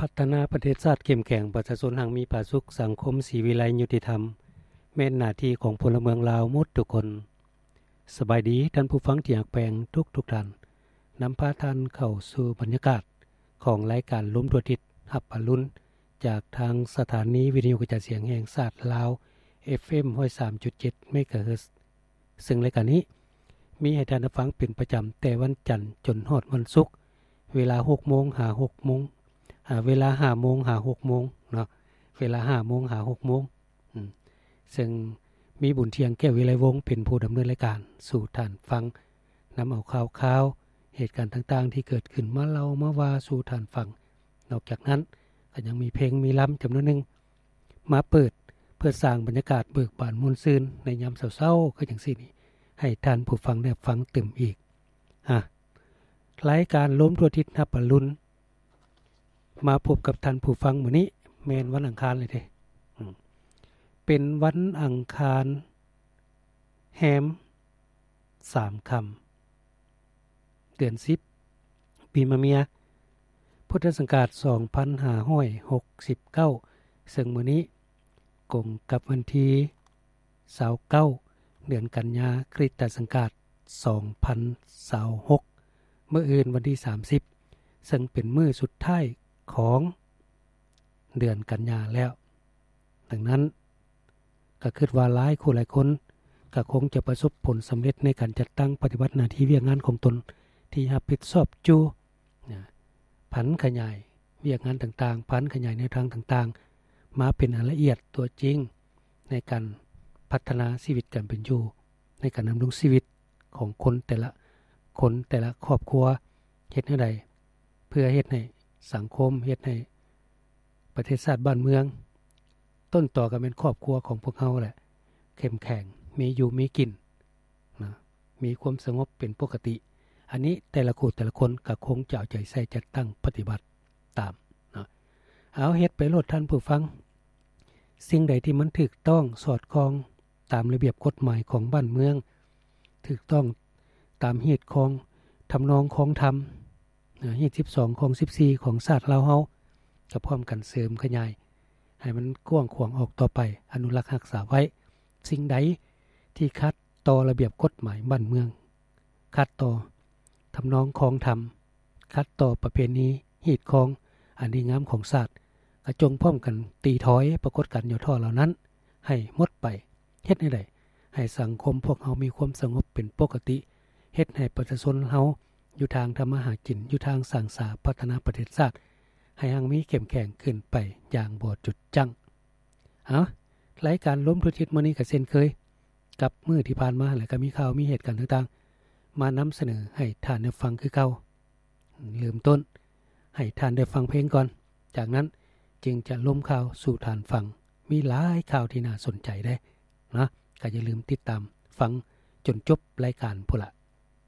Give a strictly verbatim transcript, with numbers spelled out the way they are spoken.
พัฒนาประเทศชาติเข้มแข็งประชาชนหังมีผาสุขสังคมศรีวิไลยุติธรรมแม่นหน้าที่ของพลเมืองลาวหมดทุกคนสบายดีท่านผู้ฟังที่รักแปลงทุกทุกท่านนำพาท่านเข้าสู่บรรยากาศของรายการล้มทั่วทิศหับอรุณจากทางสถานีวิทยุกระจายเสียงแห่งชาติลาว เอฟ เอ็ม หนึ่งศูนย์สามจุดเจ็ด เมกะเฮิรตซ์ซึ่งรายการนี้มีให้ท่านฟังเป็นประจำแต่วันจันทร์จนฮอดวันศุกร์เวลา หกโมง หา หกโมงหาเวลา ห้าโมง หา หกโมงเนาะเวลา ห้าโมง หา หกโมงอืมซึ่งมีบุญเทียงแก้ววิไลวงศ์เป็นผู้ดำเนินรายการสู่ท่านฟังนำเอาข่าวๆเหตุการณ์ต่างๆที่เกิดขึ้นมาเล่ามาว่าสู่ท่านฟังนอกจากนั้นก็ยังมีเพลงมีล้ำจำนวนหนึ่งมาเปิดเพื่อสร้างบรรยากาศเบิกบานม่วนซื่นในยามเช้าๆก็จังซี่นี่ให้ท่านผู้ฟังได้ฟังเต็มอีกอ่ะรายการล้มทั่วทิศหับอรุณมาพบกับท่านผู้ฟังมื้อนี้แม่นวันอังคารเลยเด้เป็นวันอังคารแฮมสามค่ำเดือนสิบปีมะเมียพุทธศักราชสองพันห้าร้อยหกสิบเก้าซึ่งมื้อนี้กงกับวันที่ยี่สิบเก้าเดือนกันยายนคริสตศักราชสองพันยี่สิบหกมื้ออื่นวันที่สามสิบซึ่งเป็นมื้อสุดท้ายของเดือนกันยายนแล้วดังนั้นก็คิดว่าหลายคนหลายคนก็คงจะประสบผลสำเร็จในการจัดตั้งปฏิบัติหน้าที่เวียกงานของตนที่รับผิดชอบอยู่ผันขยายเวียกงานต่างๆผันขยายแนวทางต่างๆมาเป็นรายละเอียดตัวจริงในการพัฒนาชีวิตการเป็นอยู่ในการดำรงชีวิตของคนแต่ละคนแต่ละครอบครัวเฮ็ดแนวใดเพื่อเฮ็ดให้สังคมเฮ็ดให้ประเทศชาติบ้านเมืองต้นต่อก็เป็นครอบครัวของพวกเราแหละเข้มแข็งมีอยู่มีกินนะมีความสงบเป็นปกติอันนี้แต่ละคนแต่ละคนก็คงจะเอาใจใส่จัดตั้งปฏิบัติตามนะเอาเฮ็ดไปโลดท่านผู้ฟังสิ่งใดที่มันถูกต้องสอดคล้องตามระเบียบกฎหมายของบ้านเมืองถูกต้องตามเหตุของทำนองของธรรมนะเหตุสิบสองของสิบสี่ของศาสตร์ลาวเฮาจะพร้อมกันเสริมขยายให้มันกว้างขวางออกต่อไปอนุรักษ์รักษาไว้สิ่งใดที่ขัดต่อระเบียบกฎหมายบ้านเมืองขัดต่อทำนองของธรรมขัดต่อประเพณีหีดของอันดีงามของศาสตร์กระจงพร้อมกันตีถอยปรากฏการณ์ย่อท่อเหล่านั้นให้หมดไปเฮ็ดให้ได้ให้สังคมพวกเฮามีความสงบเป็นปกติเฮ็ดให้ประชาชนเฮาอยู่ทางทำมาหากินอยู่ทางสร้างสรรค์พัฒนาประเทศชาติให้หังมีเข้มแข็งขึ้นไปอย่างบ่จุดจังเอารายการล้มทุกทิศมื้อนี้ก็เช่นเคยกับมื้อที่ผ่านมาแล้วก็มีข่าวมีเหตุการณ์ต่างๆมานำเสนอให้ท่านได้ฟังคือเก่าเริ่มต้นให้ท่านได้ฟังเพลงก่อนจากนั้นจึงจะล้มข่าวสู่ท่านฟังมีหลายข่าวที่น่าสนใจได้นะก็อย่าลืมติดตามฟังจนจบรายการพุ่นละ